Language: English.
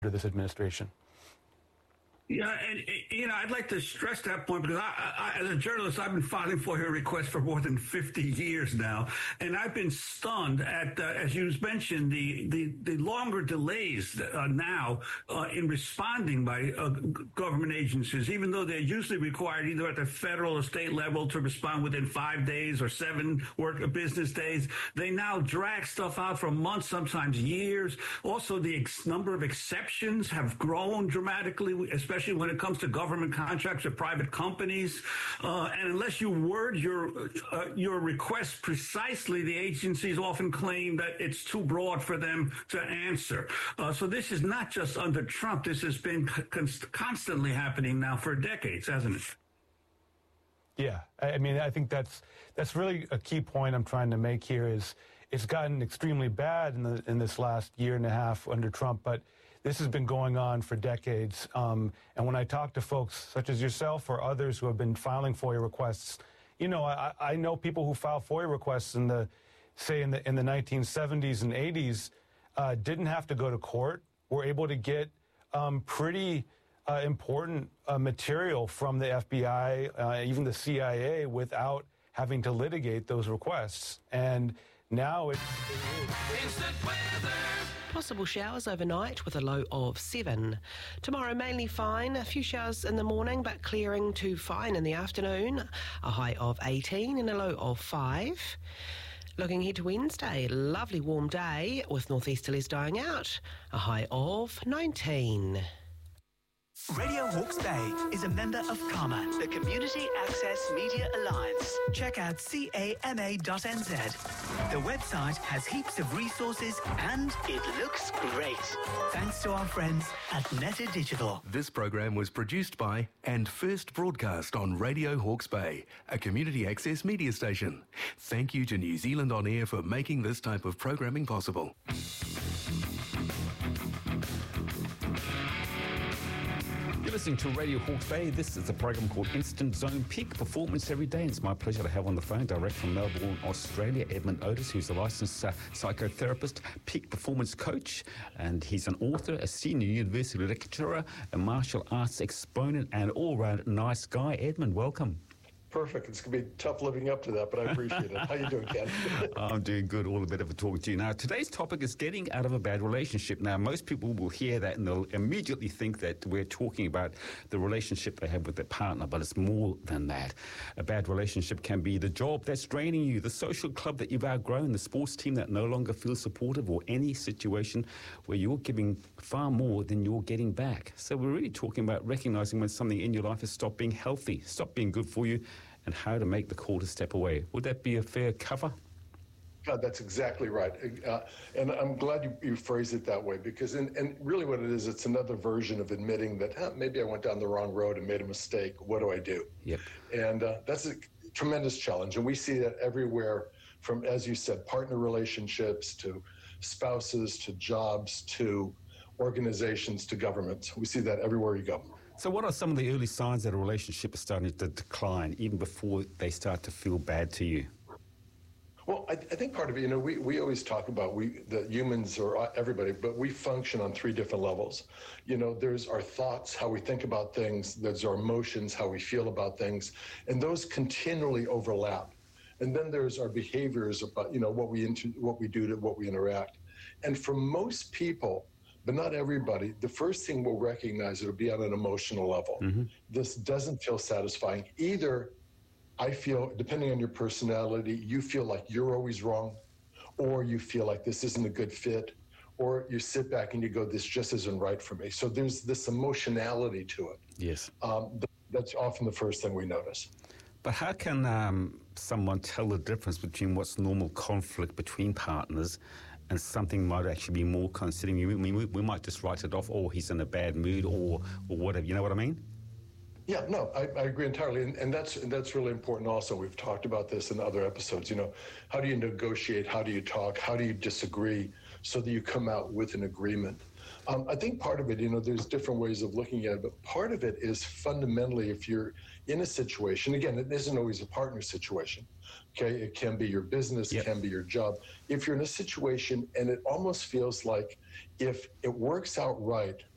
this administration. Yeah, and I'd like to stress that point because I, as a journalist, I've been filing FOIA requests for more than 50 years now, and I've been stunned at, as you mentioned, the longer delays now in responding by government agencies, even though they're usually required either at the federal or state level to respond within 5 days or 7 business days. They now drag stuff out for months, sometimes years. Also, the number of exceptions have grown dramatically, especially when it comes to government contracts with private companies. And unless you word your request precisely, the agencies often claim that it's too broad for them to answer. So this is not just under Trump. This has been constantly happening now for decades, hasn't it? Yeah, I mean, I think that's really a key point I'm trying to make here is it's gotten extremely bad in this last year and a half under Trump, but this has been going on for decades. And when I talk to folks such as yourself or others who have been filing FOIA requests, you know, I know people who file FOIA requests in the 1970s and 80s didn't have to go to court, were able to get pretty important material from the FBI, even the CIA, without having to litigate those requests. And now it's Instant weather. Possible showers overnight with a low of 7. Tomorrow mainly fine, a few showers in the morning but clearing to fine in the afternoon, a high of 18 and a low of 5. Looking ahead to Wednesday, lovely warm day with northeasterlies dying out, a high of 19. Radio Hawke's Bay is a member of CAMA, the Community Access Media Alliance. Check out cama.nz. The website has heaps of resources and it looks great. Thanks to our friends at Netta Digital. This program was produced by and first broadcast on Radio Hawke's Bay, a community access media station. Thank you to New Zealand On Air for making this type of programming possible. You're listening to Radio Hawke's Bay. This is a program called Instant Zone, peak performance every day. And it's my pleasure to have on the phone, direct from Melbourne, Australia, Edmund Otis, who's a licensed psychotherapist, peak performance coach, and he's an author, a senior university lecturer, a martial arts exponent, and all-round nice guy. Edmund, welcome. Perfect. It's going to be tough living up to that, but I appreciate it. How you doing, Ken? I'm doing good. All the better for talking to you. Now, today's topic is getting out of a bad relationship. Now, most people will hear that and they'll immediately think that we're talking about the relationship they have with their partner, but it's more than that. A bad relationship can be the job that's draining you, the social club that you've outgrown, the sports team that no longer feels supportive, or any situation where you're giving far more than you're getting back. So we're really talking about recognizing when something in your life has stopped being healthy, stopped being good for you, and how to make the call to step away. Would that be a fair cover? That's exactly right. And I'm glad you phrased it that way because, and really what it is, it's another version of admitting that maybe I went down the wrong road and made a mistake. What do I do? Yep. And that's a tremendous challenge. And we see that everywhere from, as you said, partner relationships to spouses to jobs to organizations to governments. We see that everywhere you go. So what are some of the early signs that a relationship is starting to decline, even before they start to feel bad to you? Well, I think part of it, we always talk about the humans or everybody, but we function on 3 different levels. There's our thoughts, how we think about things. There's our emotions, how we feel about things. And those continually overlap. And then there's our behaviors about, what we do to what we interact. And for most people, but not everybody, the first thing we'll recognize it'll be on an emotional level. Mm-hmm. This doesn't feel satisfying. Either I feel, depending on your personality, you feel like you're always wrong, or you feel like this isn't a good fit, or you sit back and you go, this just isn't right for me. So there's this emotionality to it. Yes. That's often the first thing we notice. But how can someone tell the difference between what's normal conflict between partners and something might actually be more considering? I mean, we might just write it off, or he's in a bad mood, or whatever. You know what I mean? Yeah, no, I agree entirely. And that's really important also. We've talked about this in other episodes. How do you negotiate? How do you talk? How do you disagree so that you come out with an agreement? I think part of it, there's different ways of looking at it, but part of it is fundamentally if you're in a situation, again, it isn't always a partner situation, okay? It can be your business, It can be your job. If you're in a situation and it almost feels like if it works out right,